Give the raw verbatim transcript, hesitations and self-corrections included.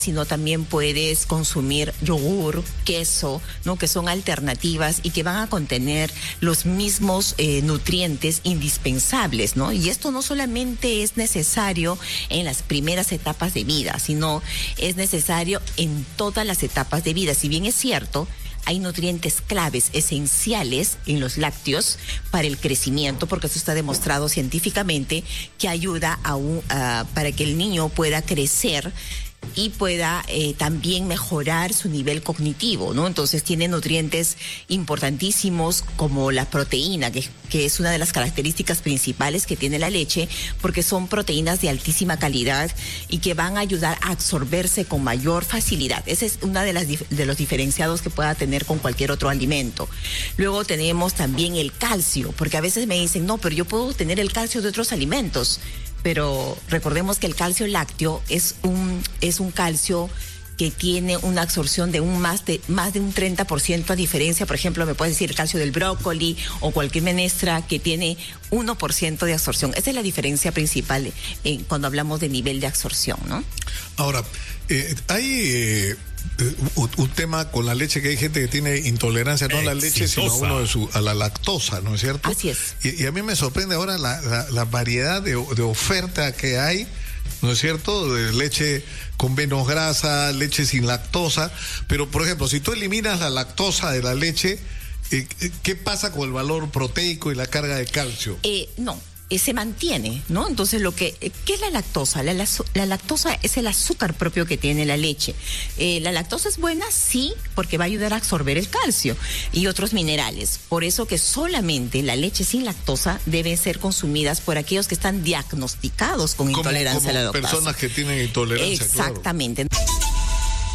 sino también puedes consumir yogur, queso, ¿no? Que son alternativas y que van a contener los mismos eh, nutrientes indispensables, ¿no? Y esto no solamente es necesario en las primeras etapas de vida, sino es necesario en todas las etapas de vida. Si bien es cierto, hay nutrientes claves, esenciales en los lácteos para el crecimiento, porque eso está demostrado científicamente que ayuda a un, uh, para que el niño pueda crecer y pueda eh, también mejorar su nivel cognitivo, ¿no? Entonces tiene nutrientes importantísimos como la proteína, que, que es una de las características principales que tiene la leche, porque son proteínas de altísima calidad y que van a ayudar a absorberse con mayor facilidad. Ese es uno de, las, de los diferenciados que pueda tener con cualquier otro alimento. Luego tenemos también el calcio, porque a veces me dicen, no, pero yo puedo tener el calcio de otros alimentos. Pero recordemos que el calcio lácteo es un, es un calcio que tiene una absorción de un más de más de un treinta por ciento, a diferencia, por ejemplo, me puedes decir el calcio del brócoli o cualquier menestra que tiene uno por ciento de absorción. Esa es la diferencia principal eh, cuando hablamos de nivel de absorción, ¿no? Ahora, eh, hay eh, un, un tema con la leche, que hay gente que tiene intolerancia no a la leche, sino a, uno de su, a la lactosa, ¿no es cierto? Así es. Y, y a mí me sorprende ahora la, la, la variedad de, de oferta que hay, ¿no es cierto?, de leche con menos grasa, leche sin lactosa. Pero, por ejemplo, si tú eliminas la lactosa de la leche, eh, ¿qué pasa con el valor proteico y la carga de calcio? Eh, no. se mantiene, ¿no? Entonces, lo que, ¿qué es la lactosa? La, la, la lactosa es el azúcar propio que tiene la leche. Eh, la lactosa es buena, sí, porque va a ayudar a absorber el calcio y otros minerales. Por eso que solamente la leche sin lactosa deben ser consumidas por aquellos que están diagnosticados con como, intolerancia como a la lactosa. Personas que tienen intolerancia. Exactamente. Claro.